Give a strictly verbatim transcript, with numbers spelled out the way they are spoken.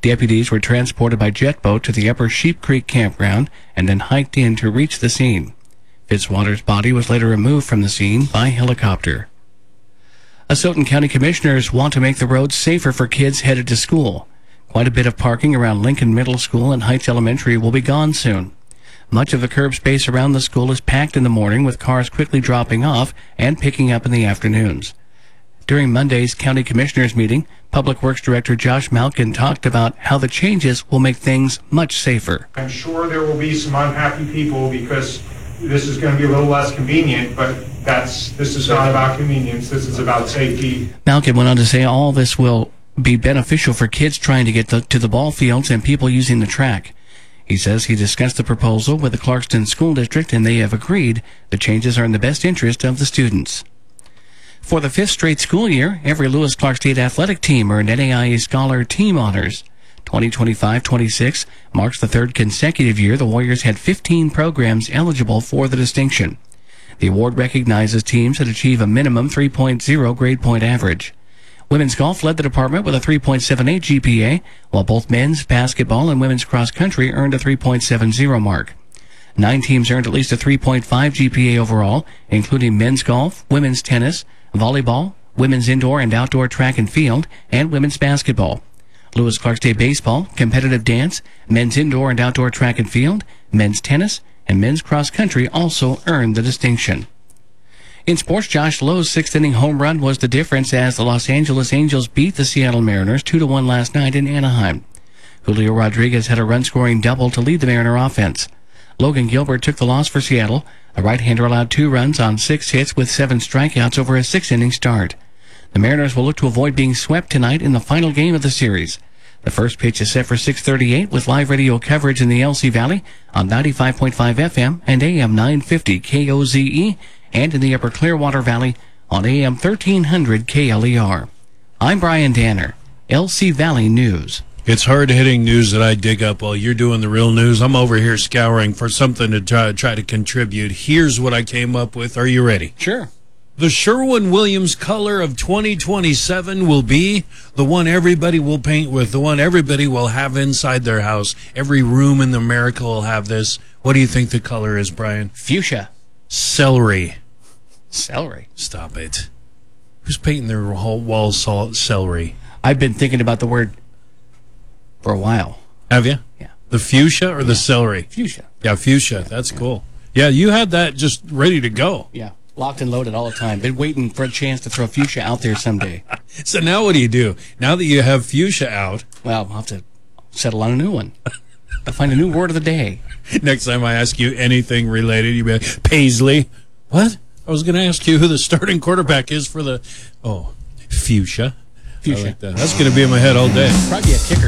Deputies were transported by jet boat to the Upper Sheep Creek campground and then hiked in to reach the scene. Fitzwater's body was later removed from the scene by helicopter. Asotin County Commissioners want to make the roads safer for kids headed to school. Quite a bit of parking around Lincoln Middle School and Heights Elementary will be gone soon. Much of the curb space around the school is packed in the morning, with cars quickly dropping off and picking up in the afternoons. During Monday's County Commissioners meeting, Public Works Director Josh Malkin talked about how the changes will make things much safer. I'm sure there will be some unhappy people because this is going to be a little less convenient, but that's this is not about convenience. This is about safety. Malkin went on to say all this will be beneficial for kids trying to get the, to the ball fields and people using the track. He says he discussed the proposal with the Clarkston School District and they have agreed the changes are in the best interest of the students. For the fifth straight school year, every Lewis Clark State athletic team earned N A I A Scholar Team honors. twenty twenty-five twenty-six marks the third consecutive year the Warriors had fifteen programs eligible for the distinction. The award recognizes teams that achieve a minimum three point oh grade point average. Women's golf led the department with a three point seven eight G P A, while both men's basketball and women's cross country earned a three point seven oh mark. Nine teams earned at least a three point five G P A overall, including men's golf, women's tennis, volleyball, women's indoor and outdoor track and field, and women's basketball. Lewis Clark State baseball, competitive dance, men's indoor and outdoor track and field, men's tennis, and men's cross country also earned the distinction. In sports, Josh Lowe's sixth-inning home run was the difference as the Los Angeles Angels beat the Seattle Mariners two to one last night in Anaheim. Julio Rodriguez had a run-scoring double to lead the Mariner offense. Logan Gilbert took the loss for Seattle. The right-hander allowed two runs on six hits with seven strikeouts over a six-inning start. The Mariners will look to avoid being swept tonight in the final game of the series. The first pitch is set for six thirty-eight with live radio coverage in the L C Valley on ninety-five point five F M and A M nine fifty K O Z E and in the Upper Clearwater Valley on A M thirteen hundred K L E R. I'm Brian Danner, L C Valley News. It's hard-hitting news that I dig up while you're doing the real news. I'm over here scouring for something to try, try to contribute. Here's what I came up with. Are you ready? Sure. The Sherwin-Williams color of twenty twenty-seven will be the one everybody will paint with, the one everybody will have inside their house. Every room in America will have this. What do you think the color is, Brian? Fuchsia. Celery. Celery. Stop it. Who's painting their whole walls celery? I've been thinking about the word for a while. Have you? Yeah. The fuchsia or the yeah. celery? Fuchsia. Yeah, fuchsia. Yeah, That's yeah. cool. Yeah, you had that just ready to go. Yeah. Locked and loaded all the time. Been waiting for a chance to throw fuchsia out there someday. So now what do you do? Now that you have fuchsia out. Well, I'll have to settle on a new one. I'll find a new word of the day. Next time I ask you anything related, you'll be like, Paisley. What? I was going to ask you who the starting quarterback is for the... Oh, fuchsia. Fuchsia. I like that. That's going to be in my head all day. Probably a kicker.